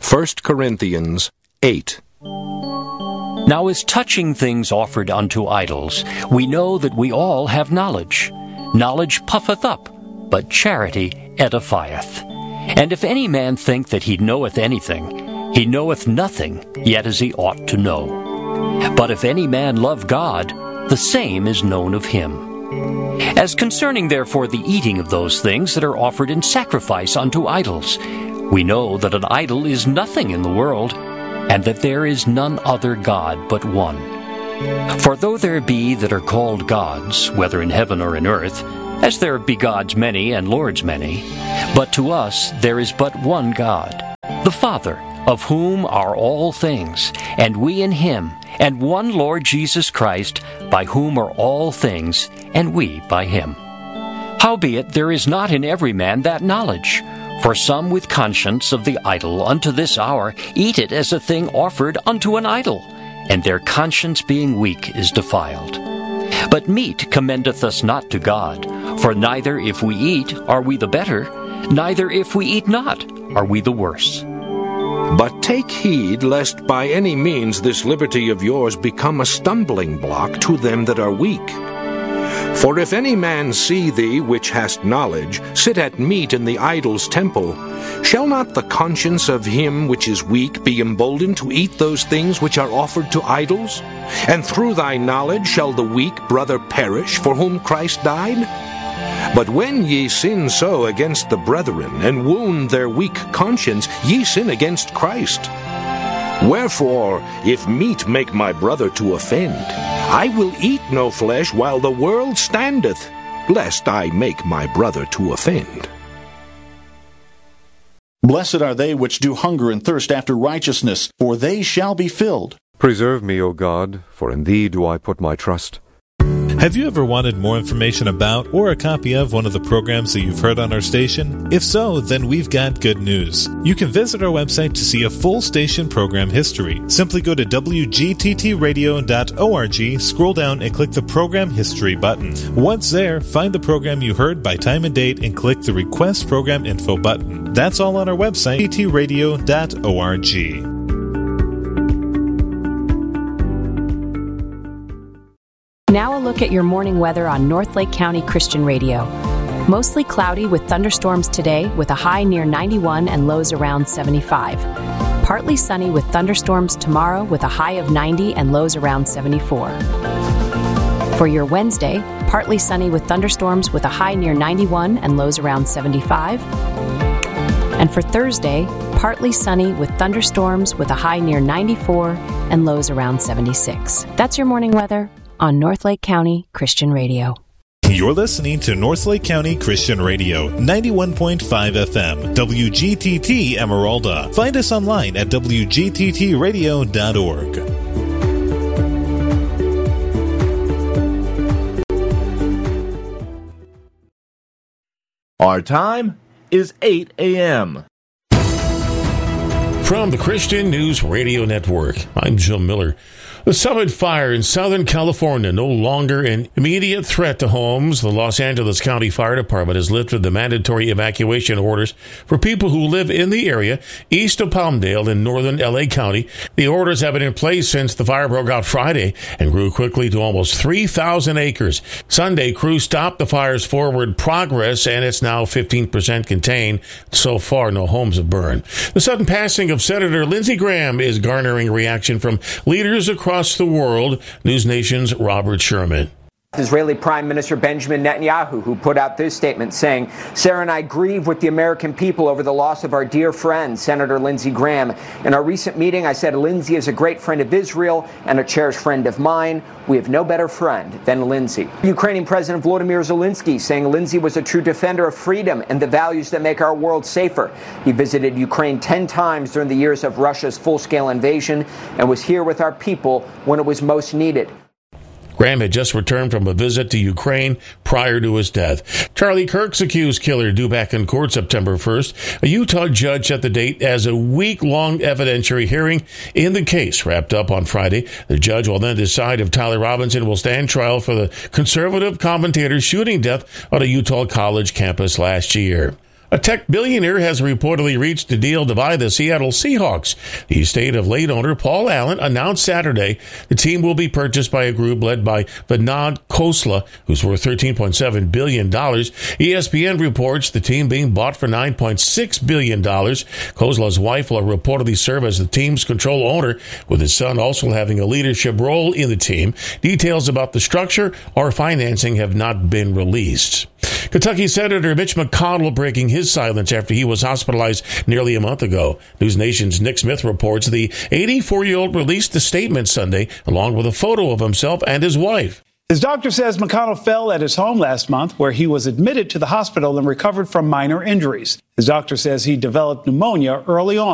1 Corinthians 8. Now as touching things offered unto idols, we know that we all have knowledge. Knowledge puffeth up, but charity edifieth. And if any man think that he knoweth anything, he knoweth nothing, yet as he ought to know. But if any man love God, the same is known of him. As concerning therefore the eating of those things that are offered in sacrifice unto idols, we know that an idol is nothing in the world, and that there is none other God but one. For though there be that are called gods, whether in heaven or in earth, as there be gods many and lords many, but to us there is but one God, the Father, of whom are all things, and we in him, and one Lord Jesus Christ, by whom are all things, and we by him. Howbeit there is not in every man that knowledge. For some with conscience of the idol unto this hour eat it as a thing offered unto an idol, and their conscience being weak is defiled. But meat commendeth us not to God, for neither if we eat are we the better, neither if we eat not are we the worse. But take heed lest by any means this liberty of yours become a stumbling block to them that are weak. For if any man see thee, which hast knowledge, sit at meat in the idol's temple, shall not the conscience of him which is weak be emboldened to eat those things which are offered to idols? And through thy knowledge shall the weak brother perish, for whom Christ died? But when ye sin so against the brethren, and wound their weak conscience, ye sin against Christ. Wherefore, if meat make my brother to offend, I will eat no flesh while the world standeth, lest I make my brother to offend. Blessed are they which do hunger and thirst after righteousness, for they shall be filled. Preserve me, O God, for in thee do I put my trust. Have you ever wanted more information about or a copy of one of the programs that you've heard on our station? If so, then we've got good news. You can visit our website to see a full station program history. Simply go to wgttradio.org, scroll down and click the Program History button. Once there, find the program you heard by time and date and click the Request Program Info button. That's all on our website, gtradio.org. Now a look at your morning weather on Northlake County Christian Radio. Mostly cloudy with thunderstorms today with a high near 91 and lows around 75. Partly sunny with thunderstorms tomorrow with a high of 90 and lows around 74. For your Wednesday, partly sunny with thunderstorms with a high near 91 and lows around 75. And for Thursday, partly sunny with thunderstorms with a high near 94 and lows around 76. That's your morning weather on Northlake County Christian Radio. You're listening to Northlake County Christian Radio, 91.5 FM, WGTT Emeralda. Find us online at wgttradio.org. Our time is 8 a.m. From the Christian News Radio Network, I'm Jim Miller. The Summit Fire in Southern California no longer an immediate threat to homes. The Los Angeles County Fire Department has lifted the mandatory evacuation orders for people who live in the area east of Palmdale in northern L.A. County. The orders have been in place since the fire broke out Friday and grew quickly to almost 3,000 acres. Sunday, crews stopped the fire's forward progress, and it's now 15% contained. So far, no homes have burned. The sudden passing of Senator Lindsey Graham is garnering reaction from leaders across the world. News Nation's Robert Sherman. Israeli Prime Minister Benjamin Netanyahu, who put out this statement saying, "Sarah and I grieve with the American people over the loss of our dear friend, Senator Lindsey Graham. In our recent meeting, I said Lindsey is a great friend of Israel and a cherished friend of mine. We have no better friend than Lindsey." Ukrainian President Volodymyr Zelensky saying Lindsey was a true defender of freedom and the values that make our world safer. He visited Ukraine 10 times during the years of Russia's full-scale invasion and was here with our people when it was most needed. Graham had just returned from a visit to Ukraine prior to his death. Charlie Kirk's accused killer due back in court September 1st. A Utah judge set the date as a week-long evidentiary hearing in the case wrapped up on Friday. The judge will then decide if Tyler Robinson will stand trial for the conservative commentator's shooting death on a Utah college campus last year. A tech billionaire has reportedly reached a deal to buy the Seattle Seahawks. The estate of late owner Paul Allen announced Saturday the team will be purchased by a group led by Vinod Khosla, who's worth $13.7 billion. ESPN reports the team being bought for $9.6 billion. Khosla's wife will reportedly serve as the team's control owner, with his son also having a leadership role in the team. Details about the structure or financing have not been released. Kentucky Senator Mitch McConnell breaking his silence after he was hospitalized nearly a month ago. News Nation's Nick Smith reports the 84-year-old released a statement Sunday along with a photo of himself and his wife. His doctor says McConnell fell at his home last month, where he was admitted to the hospital and recovered from minor injuries. His doctor says he developed pneumonia early on.